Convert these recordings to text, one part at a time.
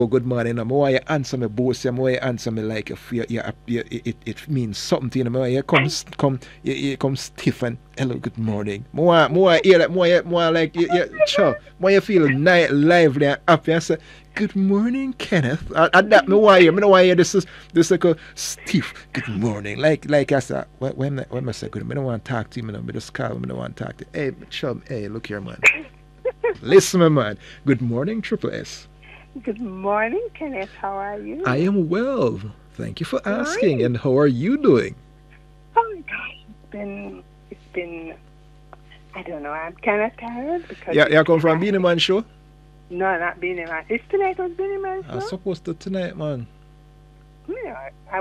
good morning. I want you answer me both. I want you answer me like if it means something to you. I want you you come stiff and hello, good morning. More hear that more like sure. More you feel lively and happy and say good morning, Kenneth. And that me why you. Me know why you. This like a stiff good morning. Like I said when I say good, I don't want to talk to you. I just call. I don't want to talk to you. Hey, chum. Hey, look here, man. Listen, my man. Good morning, Triple S. Good morning, Kenneth. How are I you? am well. Thank you for asking. Great. And how are you doing? Oh my gosh, it's been. I don't know. I'm kind of tired because Yeah, it's you come from I, Beanie Man show? no, not being a man. It's tonight was being a man I show. supposed to tonight, man. Yeah,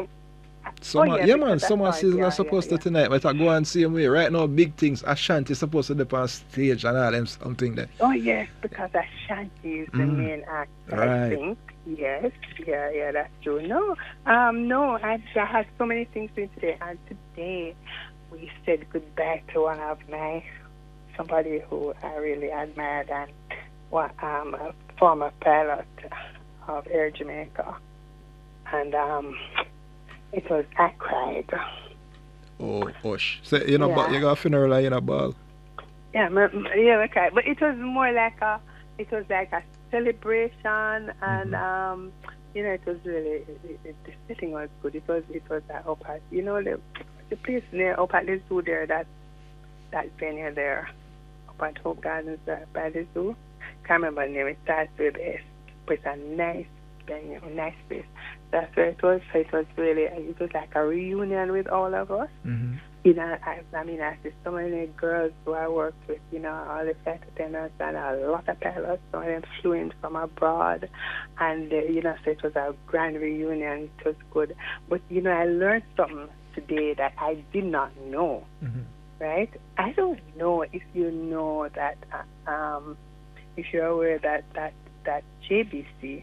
oh Summer, yeah, yeah, man. because I Summer saw it. season are Yeah, yeah, supposed to yeah. tonight. But I go and see him way. Right now, big things. Ashanti supposed to be on stage and all them something there. Oh yes, because Ashanti is the Mm, main act. I right. think. Yes, yeah, yeah, that's true. No, no, I had so many things to do today, and today we said goodbye to one of my somebody who I really admired and a former pilot of Air Jamaica, and it was I cried. Oh, gosh. So, you know, but Yeah, you got a funeral and you know, ball. yeah, yeah, I cried. But it was more like a celebration, and Mm-hmm. it was really the setting was good. It was up at the place near up at the zoo there that venue there up at Hope Gardens by the zoo. Can't remember the name. It starts with S, but it's a nice venue, nice place. That's where it was. So it was like a reunion with all of us. Mm-hmm. I see so many girls who I worked with, all the flight attendants and a lot of pilots, some of them flew in from abroad. And, so it was a grand reunion. It was good. But, I learned something today that I did not know, Mm-hmm. right? I don't know if you know that, if you're aware that JBC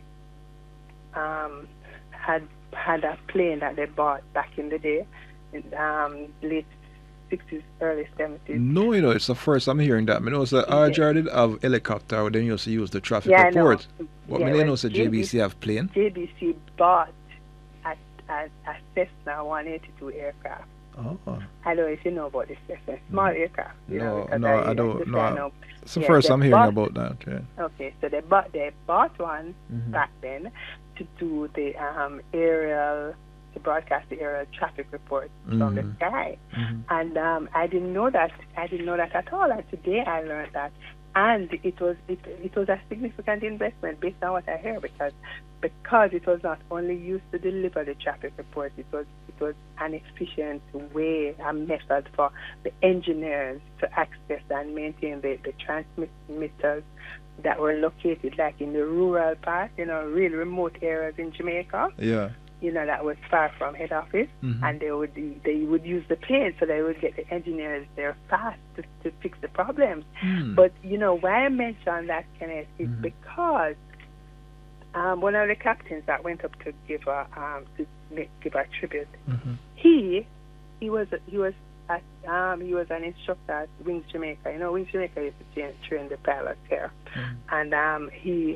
had a plane that they bought back in the day, in late 60s, early 70s. No, it's the first I'm hearing that. I know it's the Yeah, RJR did have helicopter, then you used to use the traffic yeah, I know. report. But me Yeah, they well, know the JBC have plane. JBC bought a Cessna 182 aircraft. Oh. I don't know if you know about this Cessna, small aircraft, No, because no, I I don't. just say I No, know. it's the Yeah, first they I'm hearing bought. about that. Yeah. Okay, so they bought one Mm-hmm. back then to do the aerial to broadcast the aerial traffic reports from the Mm-hmm. sky. Mm-hmm. And I didn't know that. I didn't know that at all. And today I learned that, and it was a significant investment based on what I hear, because it was not only used to deliver the traffic reports. It was an efficient way, a method for the engineers to access and maintain the transmitters that were located like in the rural part, real remote areas in Jamaica, Yeah. that was far from head office, Mm-hmm. and they would use the plane, so they would get the engineers there fast to fix the problems. Mm. But why I mentioned that, Kenneth, is Mm-hmm. because one of the captains that went up to give a tribute, Mm-hmm. he was an instructor at Wings Jamaica. Wings Jamaica used to train the pilots here, Mm-hmm. and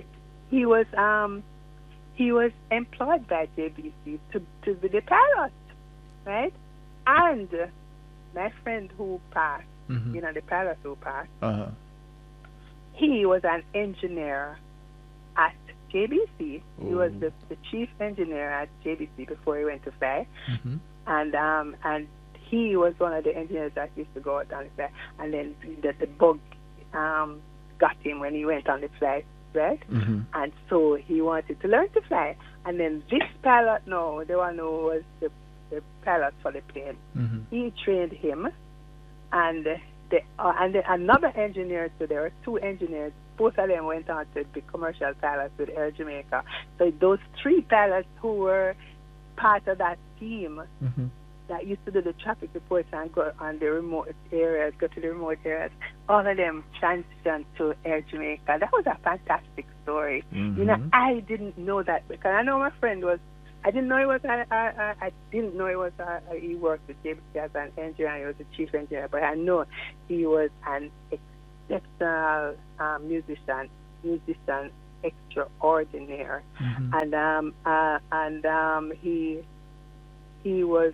he was employed by JBC to be the pilot, right? And my friend who passed, Mm-hmm. the pilot who passed, Uh-huh. he was an engineer at JBC. He was Oh. the chief engineer at JBC before he went to fly, Mm-hmm. and he was one of the engineers that used to go out on the flight. And then the bug got him when he went on the flight, right? Mm-hmm. And so he wanted to learn to fly. And then this pilot, no, the one who was the pilot for the plane, Mm-hmm. he trained him, and another engineer. So there were two engineers. Both of them went on to be commercial pilots with Air Jamaica. So those three pilots who were part of that team Mm-hmm. that used to do the traffic reports and go on the remote areas, go to the remote areas, all of them transitioned to Air Jamaica. That was a fantastic story. Mm-hmm. I didn't know that, because I know my friend was. I didn't know he was. I didn't know he was. He worked with JBC as an engineer. He was a chief engineer, but I know he was an exceptional musician, extraordinary. Mm-hmm. And he was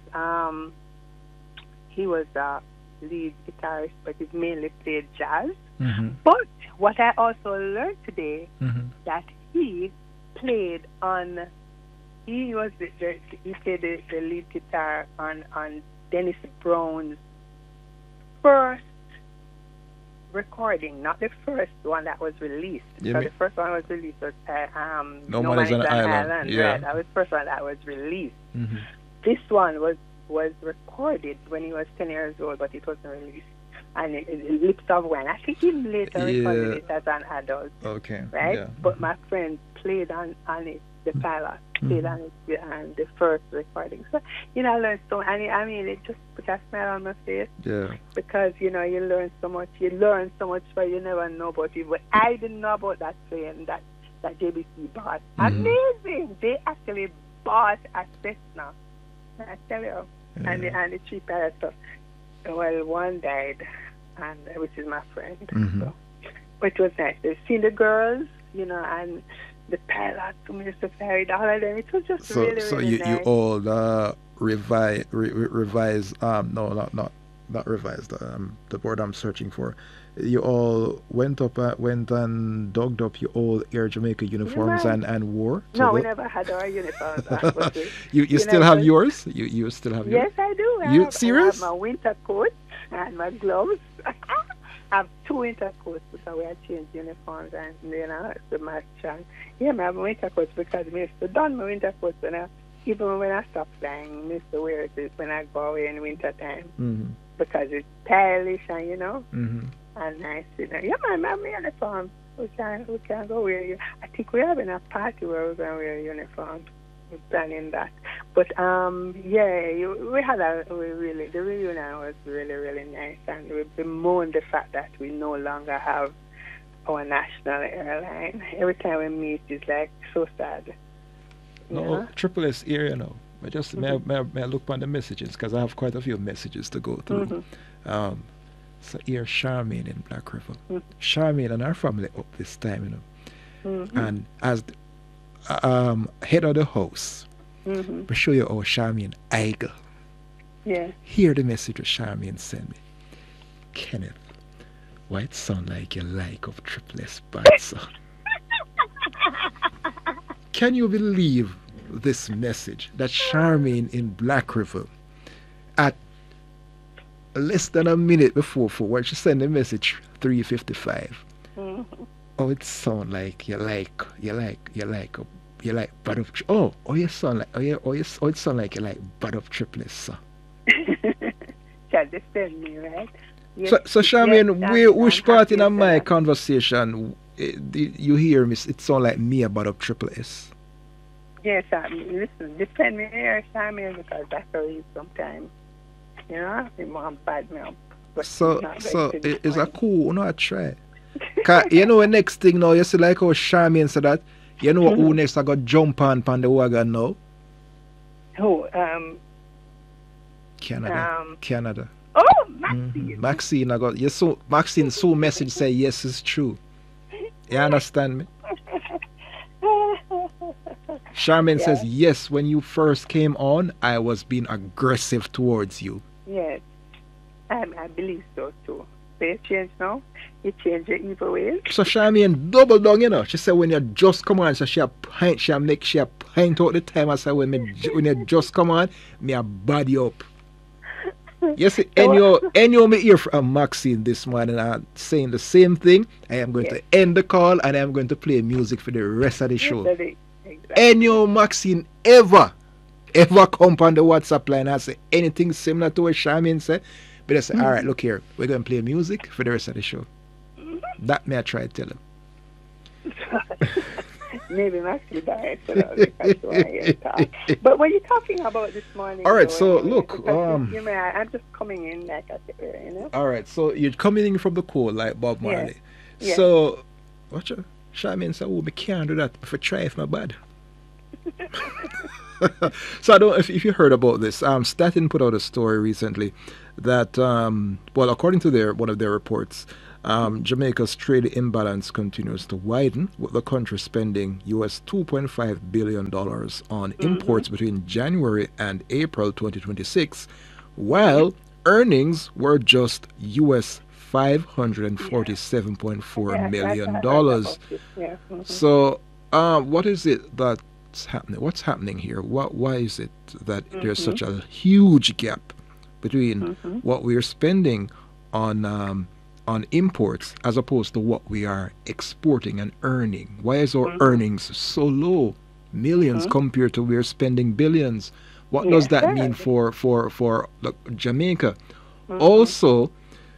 a lead guitarist, but he mainly played jazz. Mm-hmm. But what I also learned today Mm-hmm. that he played on he played the lead guitar on Dennis Brown's first recording, not the first one that was released. You So mean- the first one was released was No Man is an Island. Yeah. Right, that was the first one that was released. Mm-hmm. This one was recorded when he was 10 years old, but it wasn't released. And Lips of Wine. I think he later recorded it as an adult, Okay. right? Yeah. But my friend played on it, the pilot played on it, and the first recording. So, I learned so, I mean, it just put a smile on my face Yeah. because, you learn so much. You learn so much, but you never know about it. But I didn't know about that plane that JBC bought. Amazing! They actually bought a Cessna. I tell you. Yeah. And the three pilots. So, well, one died, and which is my friend. Mhm. So, but it was nice. They've seen the girls, and the pilots who used to fly, all of them. It was just So really, so really you nice. all revise no, not revised, the word I'm searching for. You all went and dogged up your old Air Jamaica uniforms man. and wore to No, we the- never had our uniforms on. But you still have yours? You still have yours? Yes, I do. You serious? I have my winter coat and my gloves. I have two winter coats because we had changed uniforms and to match. And yeah, I have my winter coats because I used to don my winter coats even when I stop flying, I used to wear it when I go away in winter time Mm-hmm. because it's stylish and Mm-hmm. and nice. Yeah, man, my uniform. We can go wear you. I think we're having a party where we're going to wear a uniform. We're planning that. But we had the reunion was really, really nice, and we bemoaned the fact that we no longer have our national airline. Every time we meet, it's like so sad. No, Triple S area now. I just may I look on the messages because I have quite a few messages to go through. So here Charmaine in Black River. Charmaine and her family up this time, and as head of the house, we show you how Charmaine Eiger. Yeah. Hear the message that Charmaine sent me. Kenneth, why it sound like you like of Triple S bad son? Can you believe this message that Charmaine in Black River at less than a minute before for when she sent the message 3:55? Oh, it sound like you like bad of it sound like you like bad of Triple S, sir. You understand me, right? Yes, So Charmaine, yes, which I'm part happy in for my that. conversation you hear me? It sound like me about up Triple S. Yes, listen, defend me here, Charmaine, because that's how it is sometimes. I'm more bad now. But So not so going to it's a define. cool, no, I try. Cause the next thing now, you see like how Charmaine said that, who next I got jump on the wagon now? Who? Canada. Oh, Maxine. Maxine, I got Maxine so message say yes, it's true. You understand me? Charmaine says yes, when you first came on, I was being aggressive towards you. Yes, I believe so too. So you change now? You change your evil ways? So Charmaine double down, She said when you just come on, so she pint out the time. I said when you just come on, me a body up. Yes, and you me hear from Maxine this morning saying the same thing. I am going to end the call and I am going to play music for the rest of the show. Exactly. And Maxine ever come on the WhatsApp line and say anything similar to what Charmaine said, but I say, all right, look here, we're going to play music for the rest of the show. That may I try to tell him. Maybe Maxine died, so that was because you want to hear talk. But what are you talking about this morning? All right, though, so anyway? look, Because I'm just coming in like I said, All right, so you're coming in from the cold like Bob Marley. Yeah. So, watch out. Charmaine said, oh, I can't do that if I try if my bad. So I don't know if you heard about this. Statin put out a story recently that, according to one of their reports, Jamaica's trade imbalance continues to widen, with the country spending US $2.5 billion on imports between January and April 2026, while earnings were just US $547.4 million dollars. So, what is it that's happening? What's happening here? Why is it that there's such a huge gap between what we're spending on imports as opposed to what we are exporting and earning? Why is our earnings so low? Millions compared to we're spending billions. What does that mean for Jamaica? Also,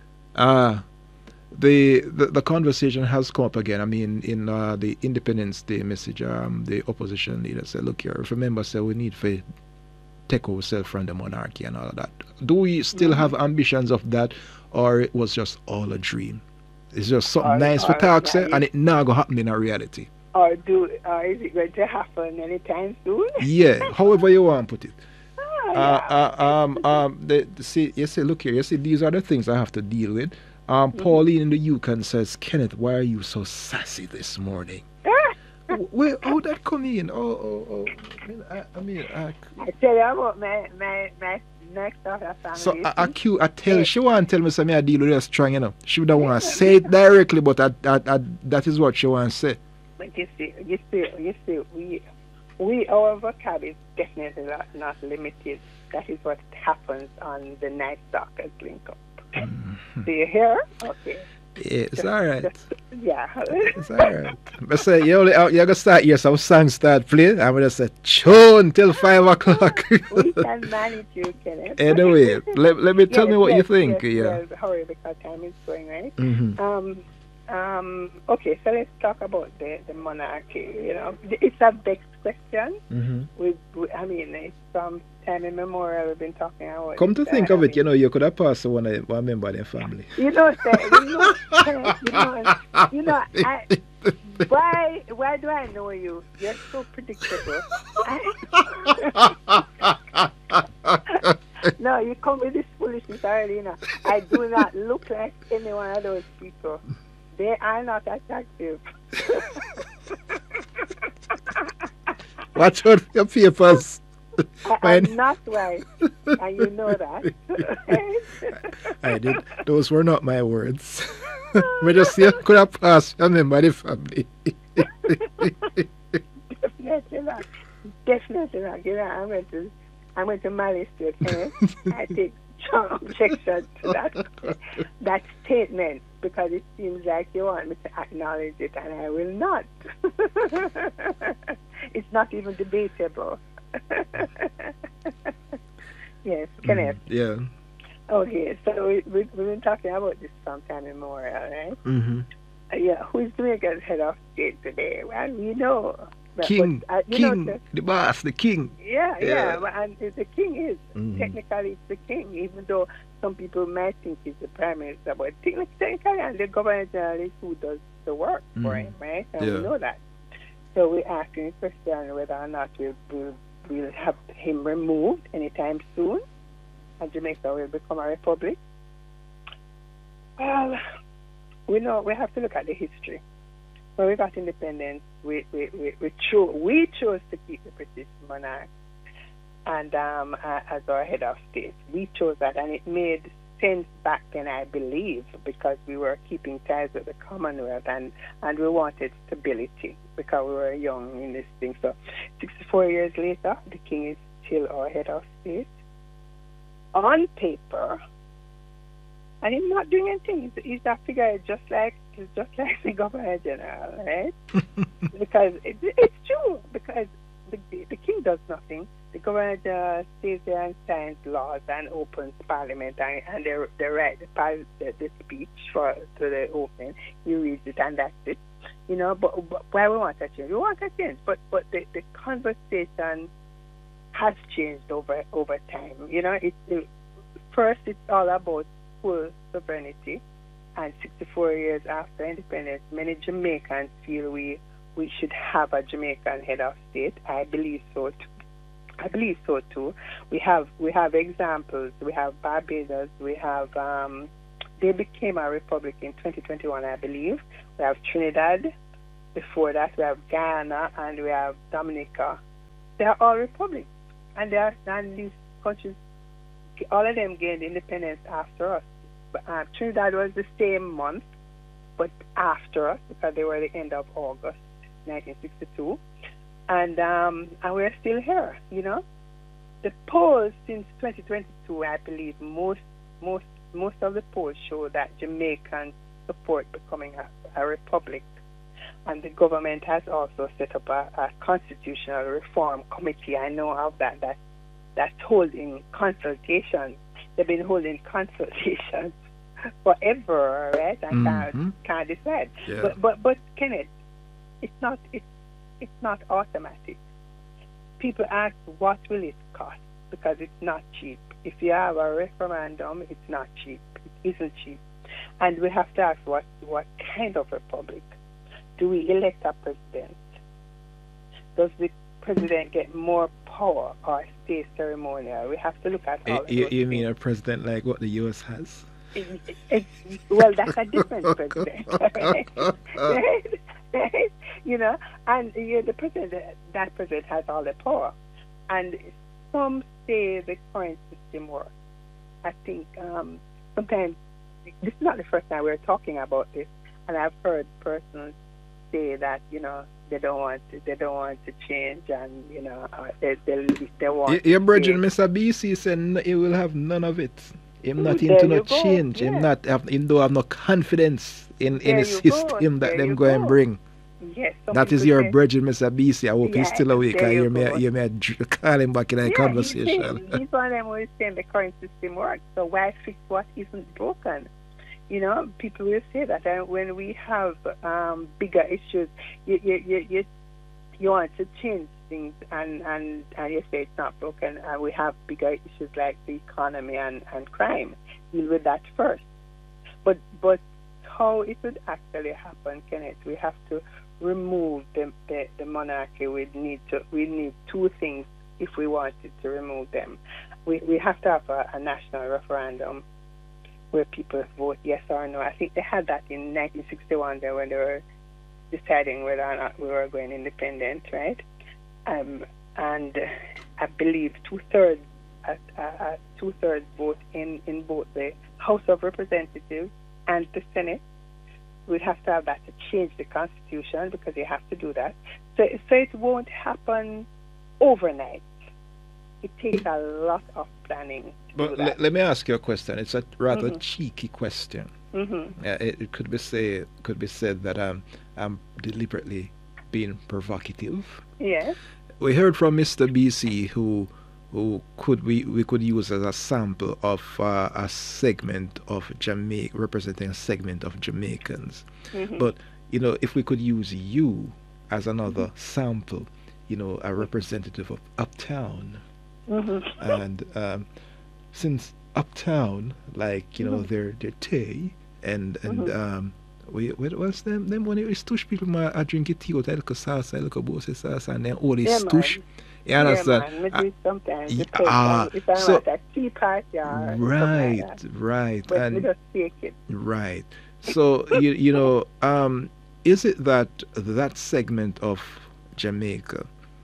the conversation has come up again. I mean, in the Independence Day message, the opposition leader said, "Look here, remember, say we need to take ourselves from the monarchy and all of that." Do we still have ambitions of that, or it was just all a dream? It's just something nice for talk, say, and it not gonna happen in a reality. Or is it going to happen anytime soon? Yeah, however you want to put it. See, you say, look here, you see, these are the things I have to deal with. Pauline in the Yukon says, "Kenneth, why are you so sassy this morning?" Where, how that come in? I tell you about my next of the family. So I tell she want to tell me something I deal with her strong, you know. She would want to say it directly, but that is what she want to say. But you see, our vocab is definitely not limited. That is what happens on the night stalkers link up. Do you hear? Okay. Yeah, it's alright. It's alright. But say you're gonna start here, some songs start playing. I'm gonna say tune till 5 o'clock. We can manage you, Kenneth. Anyway, let me tell me what you think. Hurry because time is going, right? Okay, so let's talk about the monarchy. You know, it's a vexed question. I mean, it's from time immemorial we've been talking about. Come to think of it, you know, you could have passed one member of your family. You know, why do I know you? You're so predictable. No, you come with this foolishness already, you know. I do not look like any one of those people. They are not attractive. Watch out for your papers. I'm not white, and you know that. I did. Those were not my words. We just say could have passed a member of the family. Definitely not. You know, I'm going to malice you, okay? I take strong objection to that statement because it seems like you want me to acknowledge it, and I will not. It's not even debatable. Yes, Kenneth. Yeah. Okay, so we've been talking about this from time immemorial, right? Yeah, who's Jamaica's head of state today? Well, we know. King, the boss, the king. Yeah. And the king is. Technically, it's the king, even though some people might think he's the prime minister, but technically, and the governor general is who does the work for him, right? And we know that. So we're asking the question whether or not we'll have him removed anytime soon, and Jamaica will become a republic. Well, we know we have to look at the history. When we got independence, we chose to keep the British monarch and as our head of state. We chose that, and it made sense back then, I believe, because we were keeping ties with the Commonwealth and we wanted stability because we were young in this thing. So 64 years later, the king is still our head of state. On paper, and he's not doing anything. He's a figure just like the governor general, right? Because it's true. Because the king does nothing. The governor general stays there and signs laws and opens parliament and they write the speech to the opening. He reads it and that's it. You know, but why we want that change? We want that change, but the conversation has changed over time. You know, first it's all about full sovereignty, and 64 years after independence, many Jamaicans feel we should have a Jamaican head of state. I believe so too. We have examples. We have Barbados. We have they became a republic in 2021, I believe. We have Trinidad. Before that, we have Guyana and we have Dominica. They are all republics, and these countries, all of them gained independence after us. But, Trinidad was the same month, but after us, because they were the end of August 1962, and we're still here. You know, the polls since 2022, I believe most of the polls show that Jamaicans support becoming a republic. And the government has also set up a constitutional reform committee. I know of that's holding consultations. They've been holding consultations forever, right? And can't decide. Yeah. But Kenneth, it's not automatic. People ask, what will it cost? Because it's not cheap. If you have a referendum, it's not cheap. It isn't cheap. And we have to ask what kind of republic. Do we elect a president? Does the president get more power or stay ceremonial? We have to look at all of those You mean things. a president like what the U.S. has? Well, that's a different president, right? You know, and the president, that president has all the power. And some say the current system works. I think sometimes, this is not the first time we're talking about this, and I've heard persons say that, you know, they don't want to change, and you know, they want. Your brother, Mr. BC, said he will have none of it. Him not There into you no go, change. yeah. Him don't have no confidence in There any you go, system that there them you go and go. bring. Yes, some That is people your say- brother, Mr. BC. I hope he's Yeah, still awake. there I you hear me, go. call him back in a Yeah, conversation. he's one of them who is saying the current system works. So why fix what isn't broken? You know, people will say that, and when we have bigger issues, you want to change things, and you say it's not broken, and we have bigger issues like the economy and crime. Deal with that first. But how it would actually happen, Kenneth? We have to remove the monarchy. We need two things if we wanted to remove them. We have to have a national referendum where people vote yes or no. I think they had that in 1961 there when they were deciding whether or not we were going independent, right? And I believe two-thirds vote in both the House of Representatives and the Senate. We'd have to have that to change the Constitution, because you have to do that. So it won't happen overnight. It takes a lot of planning to do But that. let me ask you a question. It's a rather cheeky question. Mm-hmm. It could be said that I'm deliberately being provocative. Yes. We heard from Mr. BC who we could use as a sample of a segment of Jamaica, representing a segment of Jamaicans. Mm-hmm. But you know, if we could use you as another sample, you know, a representative of Uptown, and since Uptown, like, you know, their tea and what was them when it stush people I drink it tea with a little sauce, a little bose sauce, and then all this stush. You understand? Yeah, man. We do it sometimes. If so- I'm at a tea party or something like that. Right, But we and just take it. right. So you know, is it that segment of Jamaica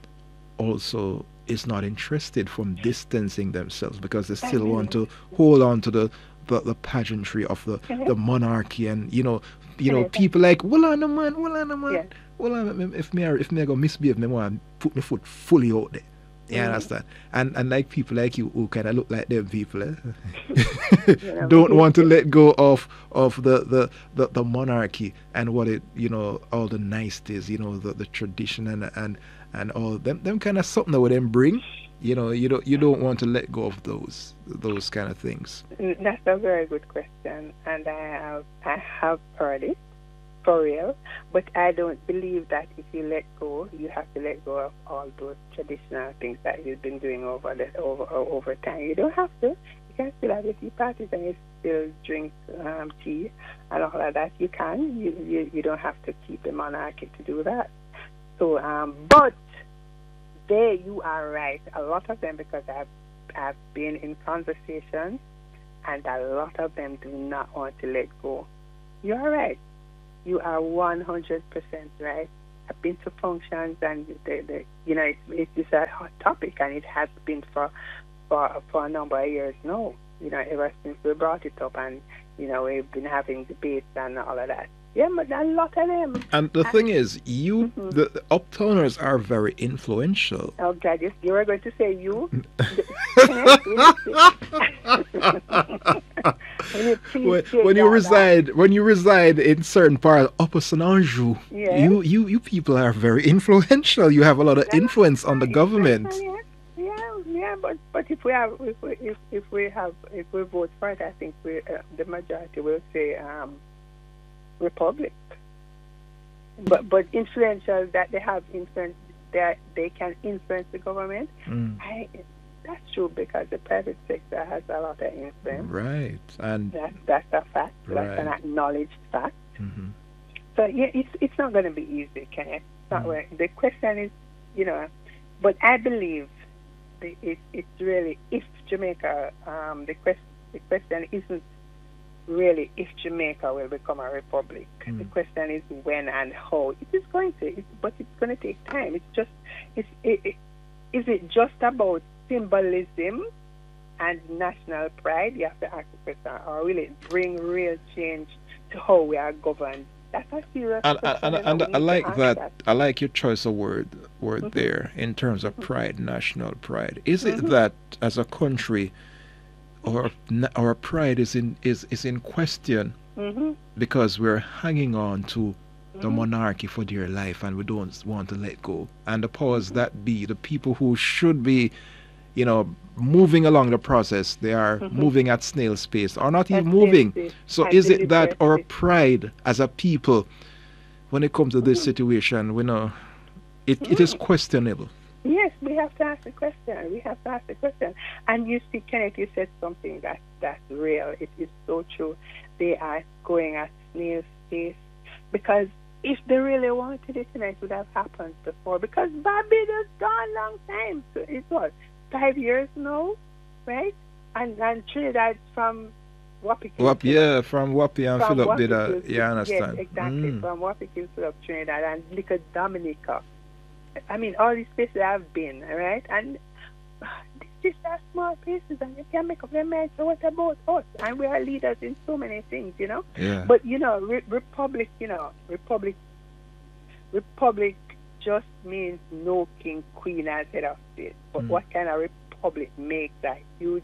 also is not interested from distancing themselves because they still want to hold on to the pageantry of the monarchy, and you know people like well on the man Yeah. well if me go misbehave, me want to put my foot fully out there. You understand? And like people like you who kind of look like them people, don't want to let go of the monarchy and what it, you know, all the niceties, you know, the tradition and all them kind of something that would them bring. You know, you don't want to let go of those kind of things. That's a very good question, and I have heard it for real. But I don't believe that if you let go, you have to let go of all those traditional things that you've been doing over time. You don't have to. You can still have your tea parties and you still drink tea and all of that. You can. You don't have to keep a monarchy to do that. So, but you are right. A lot of them, because I've been in conversations, and a lot of them do not want to let go. You're right. You are 100% right. I've been to functions, and it's a hot topic, and it has been for a number of years now. Ever since we brought it up, and we've been having debates and all of that. Yeah, but a lot of them. And the thing is, the uptowners are very influential. Oh God, you were going to say you? When you reside in certain parts of Upper St. Anjou, yeah. you people are very influential. You have a lot of influence on the government. Yeah, but if we vote for it, I think the majority will say Republic. But influential, that they have influence, that they can influence the government. That's true, because the private sector has a lot of influence. Right, and that's a fact. Right. That's an acknowledged fact. Mm-hmm. So yeah, it's not going to be easy, Kenneth. The question is, but I believe it's really if Jamaica. The question isn't really if Jamaica will become a republic. The question is when and how. It is going to, but it's going to take time. Is it just about symbolism and national pride? You have to ask the question, or will it bring real change to how we are governed? That's a serious question. And I like that. I like your choice of word there in terms of pride, national pride. Is it that as a country, our pride is in question because we're hanging on to the monarchy for dear life, and we don't want to let go? And the powers that be, the people who should be, moving along the process, they are moving at snail's pace, or not even moving. So is it that our pride as a people, when it comes to this situation, we know it is questionable? Yes, we have to ask the question. And you see, Kenneth, you said something that's real. It is so true. They are going at snail's pace, because if they really wanted it, it would have happened before. Because Barbados gone long time. So it was 5 years now, right? And Trinidad from Wapiki. From Wapi and Philip did a, yeah, I understand. Yes, exactly. From Wapiki, Philip, Trinidad, and Little Dominica. I mean, all these places I've been, right? And these are small places, and you can make up your mind. So what about us? And we are leaders in so many things, Yeah. But republic, republic just means no king, queen as head of state. But what kind of republic makes that huge